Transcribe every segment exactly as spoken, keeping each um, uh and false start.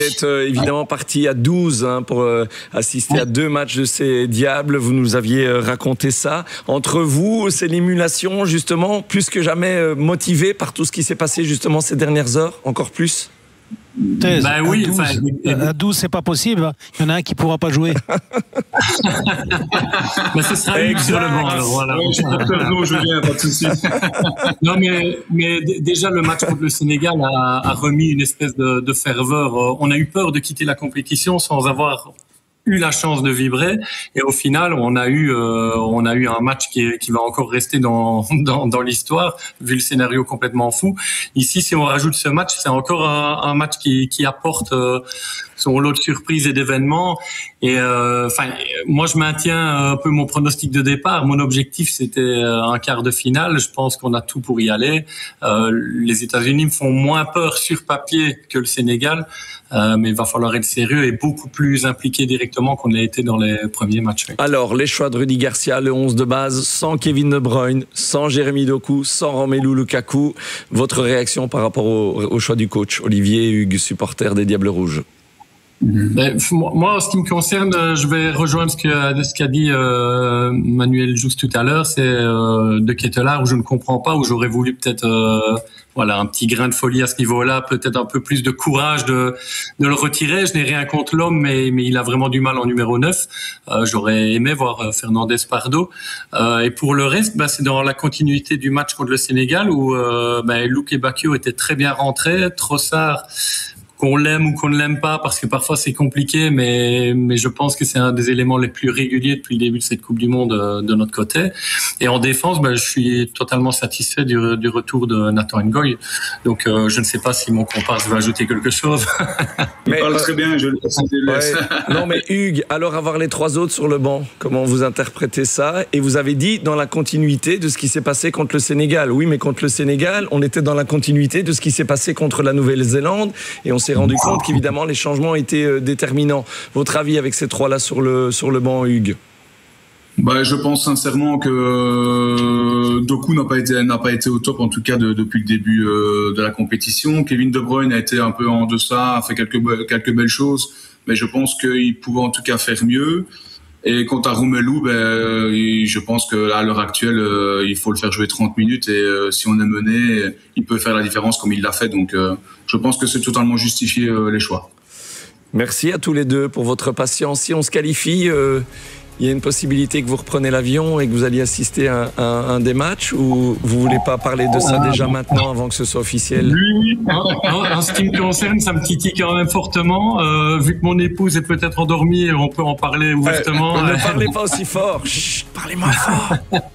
Vous êtes euh, évidemment parti à douze hein, pour euh, assister à deux matchs de ces Diables. Vous nous aviez euh, raconté ça. Entre vous, c'est l'émulation justement, plus que jamais euh, motivé par tout ce qui s'est passé justement ces dernières heures, encore plus. Thèse, bah oui, à douze, à douze c'est pas possible. Il y en a un qui pourra pas jouer. Mais ce sera Hugues sur le banc. Alors voilà. Non, je viens, pas de souci. Non, mais, mais d- déjà le match contre le Sénégal a, a remis une espèce de, de ferveur. On a eu peur de quitter la compétition sans avoir eu la chance de vibrer, et au final on a eu euh, on a eu un match qui, est, qui va encore rester dans, dans dans l'histoire vu le scénario complètement fou. Ici, si on rajoute ce match, c'est encore un, un match qui qui apporte euh, son lot de surprises et d'événements. Et enfin, euh, moi je maintiens un peu mon pronostic de départ. Mon objectif c'était un quart de finale. Je pense qu'on a tout pour y aller. Euh, les États-Unis me font moins peur sur papier que le Sénégal, euh, mais il va falloir être sérieux et beaucoup plus impliqué directement qu'on l'a été dans les premiers matchs. Alors, les choix de Rudy Garcia, le onze de base, sans Kevin De Bruyne, sans Jérémy Doku, sans Romelu Lukaku. Votre réaction par rapport au, au choix du coach Olivier Hugues, supporter des Diables Rouges? Ben, moi, en ce qui me concerne, je vais rejoindre ce qu'a ce qu'a dit euh, Manuel Jousse tout à l'heure. C'est euh, De Ketelaere où je ne comprends pas, où j'aurais voulu peut-être euh, voilà un petit grain de folie à ce niveau-là, peut-être un peu plus de courage de de le retirer. Je n'ai rien contre l'homme, mais mais il a vraiment du mal en numéro neuf. Euh, j'aurais aimé voir Fernandez Pardo. Euh, et pour le reste, ben, c'est dans la continuité du match contre le Sénégal où euh, ben, Luke Bakio était très bien rentré. Trossard, qu'on l'aime ou qu'on ne l'aime pas, parce que parfois c'est compliqué, mais mais je pense que c'est un des éléments les plus réguliers depuis le début de cette Coupe du Monde euh, de notre côté. Et en défense, ben, je suis totalement satisfait du, du retour de Nathan Ngoy. Donc euh, je ne sais pas si mon comparse va ajouter quelque chose. Il parle très bien, je le laisse. Ouais. Non mais Hugues, alors avoir les trois autres sur le banc, comment vous interprétez ça? Et vous avez dit dans la continuité de ce qui s'est passé contre le Sénégal. Oui, mais contre le Sénégal, on était dans la continuité de ce qui s'est passé contre la Nouvelle-Zélande, et on s'est rendu compte qu'évidemment les changements étaient déterminants. Votre avis avec ces trois-là sur le, sur le banc, Hugues? Bah, je pense sincèrement que euh, Doku n'a pas été n'a pas été au top, en tout cas de, depuis le début euh, de la compétition. Kevin De Bruyne a été un peu en deçà, a fait quelques quelques belles choses, mais je pense qu'il pouvait en tout cas faire mieux. Et quant à Romelu, ben, je pense que à l'heure actuelle, euh, il faut le faire jouer trente minutes, et euh, si on est mené, il peut faire la différence comme il l'a fait. Donc, euh, je pense que c'est totalement justifié euh, les choix. Merci à tous les deux pour votre patience. Si on se qualifie, euh, il y a une possibilité que vous repreniez l'avion et que vous alliez assister à un, un, un des matchs, ou vous voulez pas parler de ça déjà maintenant avant que ce soit officiel? Oui, en, en, en ce qui me concerne, ça me titille quand même fortement. Euh, vu que mon épouse est peut-être endormie, on peut en parler ouvertement. Euh, ne parlez pas aussi fort. Chut, parlez-moi fort.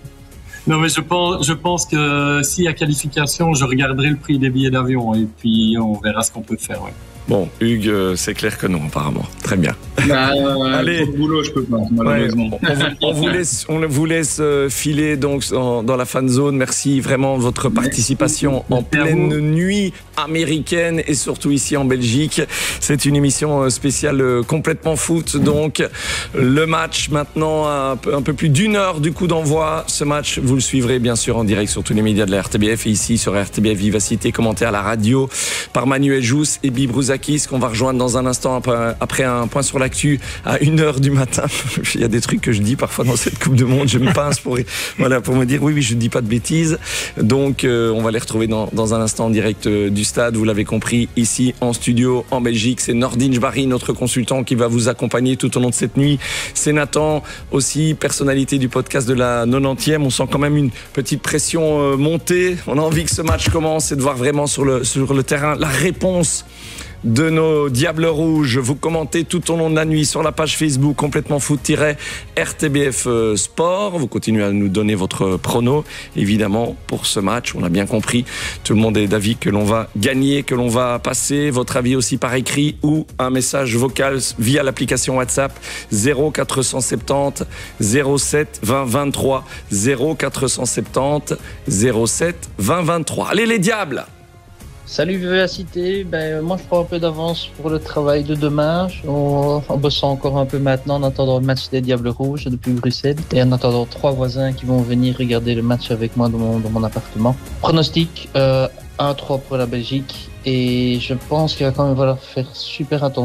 Non, mais je pense, je pense que s'il y a qualification, je regarderai le prix des billets d'avion et puis on verra ce qu'on peut faire. Ouais. Bon, Hugues, c'est clair que non, apparemment. Très bien. Bah, Allez, pour le boulot, je peux pas, malheureusement. Ouais, on, vous, on vous laisse, on vous laisse filer donc dans, dans la fan zone. Merci vraiment de votre participation en pleine nuit américaine et surtout ici en Belgique. C'est une émission spéciale complètement foot. Donc, le match maintenant un peu, un peu plus d'une heure du coup d'envoi. Ce match, vous le suivrez bien sûr en direct sur tous les médias de la R T B F et ici sur R T B F Vivacité, commenté à la radio par Manuel Jousse et Bibi Brouzakis, qu'on va rejoindre dans un instant après un point sur l'actu à une heure du matin. Il y a des trucs que je dis parfois dans cette Coupe du Monde, je me pince pour, voilà, pour me dire oui, oui, je ne dis pas de bêtises. Donc, euh, on va les retrouver dans, dans un instant en direct euh, du stade. Vous l'avez compris, ici en studio en Belgique. C'est Nordin Jbari, notre consultant, qui va vous accompagner tout au long de cette nuit. C'est Nathan, aussi personnalité du podcast de la quatre-vingt-dixième. On sent quand même une petite pression euh, monter. On a envie que ce match commence et de voir vraiment sur le, sur le terrain la réponse de nos Diables Rouges. Vous commentez tout au long de la nuit sur la page Facebook complètement foot-R T B F Sport. Vous continuez à nous donner votre prono, évidemment, pour ce match. On a bien compris, tout le monde est d'avis que l'on va gagner, que l'on va passer. Votre avis aussi par écrit ou un message vocal via l'application WhatsApp zéro quatre cent soixante-dix zéro sept vingt vingt-trois zéro quatre cent soixante-dix zéro sept vingt vingt-trois. Allez les Diables! Salut Vivacité, ben, moi je prends un peu d'avance pour le travail de demain, en, en bossant encore un peu maintenant en attendant le match des Diables Rouges depuis Bruxelles et en attendant trois voisins qui vont venir regarder le match avec moi dans mon, dans mon appartement. Pronostic, euh, un trois pour la Belgique Et je pense qu'il va quand même falloir faire super attention.